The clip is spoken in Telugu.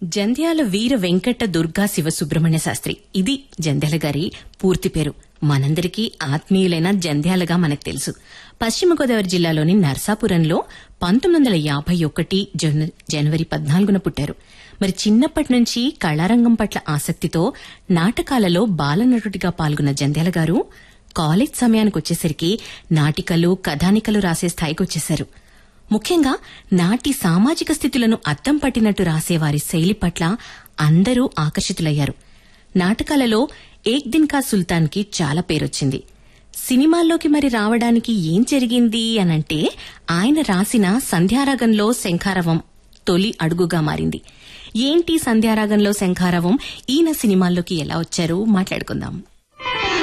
జంధ్యాల వీర వెంకట దుర్గా శివ సుబ్రహ్మణ్య శాస్త్రి, ఇది జంధ్యాల గారి పూర్తి పేరు. మనందరికీ ఆత్మీయులైన జంధ్యాలగా మనకు తెలుసు. పశ్చిమ గోదావరి జిల్లాలోని నర్సాపురంలో 1951 జనవరి 14న పుట్టారు. మరి చిన్నప్పటి నుంచి కళారంగం పట్ల ఆసక్తితో నాటకాలలో బాలనటుడిగా పాల్గొన్న జంధ్యాల గారు కాలేజ్ సమయానికొచ్చేసరికి నాటికలు, కథానికలు రాసే స్థాయికొచ్చేశారు. ముఖ్యంగా నాటి సామాజిక స్థితులను అద్దం పట్టినట్టు రాసేవారి శైలి పట్ల అందరూ ఆకర్షితులయ్యారు. నాటకాలలో ఏక్ దిన్ కా సుల్తాన్ కి చాలా పేరొచ్చింది. సినిమాల్లోకి మరి రావడానికి ఏం జరిగింది అనంటే, ఆయన రాసిన సంధ్యారాగంలో శంఖారవం తొలి అడుగుగా మారింది. ఏంటి సంధ్యారాగంలో శంఖారవం, ఈయన సినిమాల్లోకి ఎలా వచ్చారు మాట్లాడుకుందాం.